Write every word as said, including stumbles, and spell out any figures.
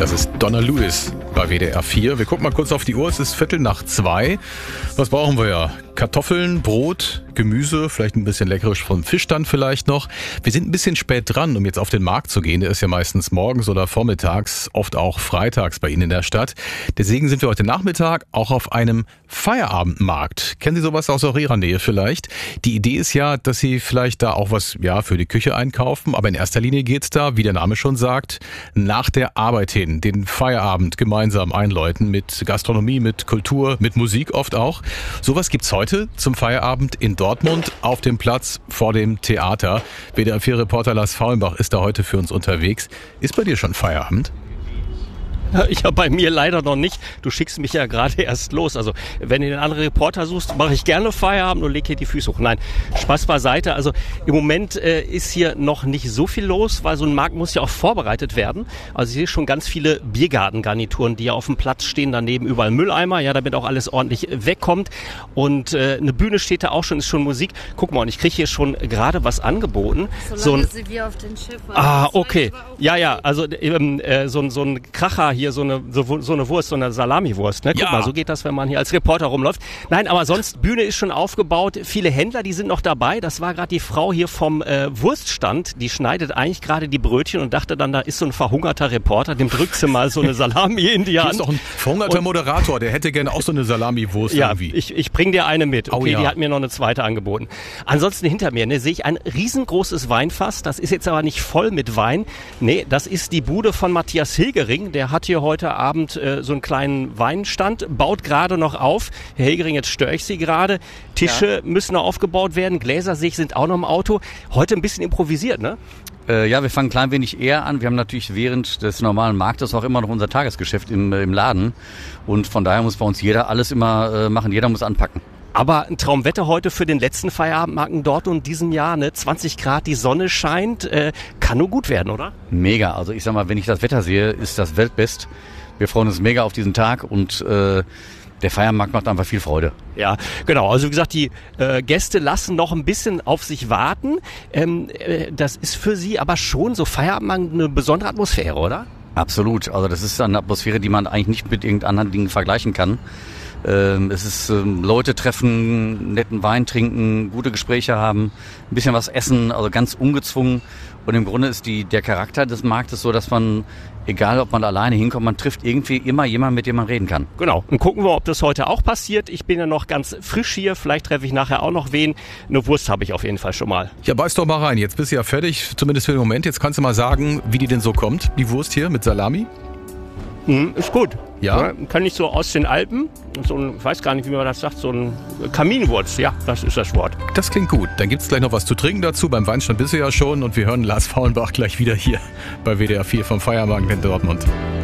Das ist Donna Lewis bei W D R vier. Wir gucken mal kurz auf die Uhr. Es ist Viertel nach zwei. Was brauchen wir ja? Kartoffeln, Brot, Gemüse, vielleicht ein bisschen leckeres vom Fisch dann vielleicht noch. Wir sind ein bisschen spät dran, um jetzt auf den Markt zu gehen. Der ist ja meistens morgens oder vormittags, oft auch freitags bei Ihnen in der Stadt. Deswegen sind wir heute Nachmittag auch auf einem Feierabendmarkt. Kennen Sie sowas aus Ihrer Nähe vielleicht? Die Idee ist ja, dass Sie vielleicht da auch was ja für die Küche einkaufen. Aber in erster Linie geht's da, wie der Name schon sagt, nach der Arbeit hin, den Feierabend gemeinsam einläuten mit Gastronomie, mit Kultur, mit Musik oft auch. Sowas gibt's heute zum Feierabend in Dortmund auf dem Platz vor dem Theater. W D R vier Reporter Lars Faulenbach ist da heute für uns unterwegs. Ist bei dir schon Feierabend? Ich habe bei mir leider noch nicht. Du schickst mich ja gerade erst los. Also wenn du den anderen Reporter suchst, mache ich gerne Feierabend und lege hier die Füße hoch. Nein, Spaß beiseite. Also im Moment äh, ist hier noch nicht so viel los, weil so ein Markt muss ja auch vorbereitet werden. Also ich sehe schon ganz viele Biergartengarnituren, die ja auf dem Platz stehen, daneben überall Mülleimer, ja, damit auch alles ordentlich wegkommt. Und äh, eine Bühne steht da auch schon, ist schon Musik. Guck mal, und ich kriege hier schon gerade was angeboten. Solange so ein, sie wie auf den Schiffen. Ah, okay. Ja, ja, also ähm, äh, so, so ein Kracher hier. Hier so eine, so, so eine Wurst, so eine Salamiwurst. Ne? Guck Ja. mal, so geht das, wenn man hier als Reporter rumläuft. Nein, aber sonst, Bühne ist schon aufgebaut. Viele Händler, die sind noch dabei. Das war gerade die Frau hier vom äh, Wurststand. Die schneidet eigentlich gerade die Brötchen und dachte dann, da ist so ein verhungerter Reporter. Dem drückt sie mal so eine Salami in die Hier Hand. ist doch ein verhungerter Und- Moderator, der hätte gerne auch so eine Salamiwurst Ja, irgendwie. ich, ich bring dir eine mit. Okay, Oh ja. die hat mir noch eine zweite angeboten. Ansonsten hinter mir ne, sehe ich ein riesengroßes Weinfass. Das ist jetzt aber nicht voll mit Wein. Nee, das ist die Bude von Matthias Hilgering. Der hat hier heute Abend äh, so einen kleinen Weinstand, baut gerade noch auf. Herr Hilgering, jetzt störe ich Sie gerade. Tische müssen noch aufgebaut werden. Gläser sehe ich, sind auch noch im Auto. Heute ein bisschen improvisiert, ne? Äh, ja, wir fangen ein klein wenig eher an. Wir haben natürlich während des normalen Marktes auch immer noch unser Tagesgeschäft im, äh, im Laden. Und von daher muss bei uns jeder alles immer äh, machen. Jeder muss anpacken. Aber ein Traumwetter heute für den letzten Feierabendmarkt in Dortmund in diesem Jahr, ne? zwanzig Grad, die Sonne scheint. Äh, kann nur gut werden, oder? Mega. Also ich sag mal, wenn ich das Wetter sehe, ist das Weltbest. Wir freuen uns mega auf diesen Tag und äh, der Feiermarkt macht einfach viel Freude. Ja, genau. Also wie gesagt, die äh, Gäste lassen noch ein bisschen auf sich warten. Ähm, äh, das ist für Sie aber schon so Feierabend eine besondere Atmosphäre, oder? Absolut. Also das ist eine Atmosphäre, die man eigentlich nicht mit irgendeinen anderen Dingen vergleichen kann. Ähm, es ist ähm, Leute treffen, netten Wein trinken, gute Gespräche haben, ein bisschen was essen, also ganz ungezwungen. Und im Grunde ist die der Charakter des Marktes so, dass man, egal ob man alleine hinkommt, man trifft irgendwie immer jemanden, mit dem man reden kann. Genau. Und gucken wir, ob das heute auch passiert. Ich bin ja noch ganz frisch hier. Vielleicht treffe ich nachher auch noch wen. Eine Wurst habe ich auf jeden Fall schon mal. Ja, beiß doch mal rein. Jetzt bist du ja fertig, zumindest für den Moment. Jetzt kannst du mal sagen, wie die denn so kommt, die Wurst hier mit Salami. Mhm, ist gut. Ja? Kann ich so aus den Alpen, so ein, ich weiß gar nicht, wie man das sagt, so ein Kaminwurz. Ja, das ist das Wort. Das klingt gut. Dann gibt's gleich noch was zu trinken dazu. Beim Weinstand bist du ja schon und wir hören Lars Faulenbach gleich wieder hier bei W D R vier vom Feiermarkt in Dortmund.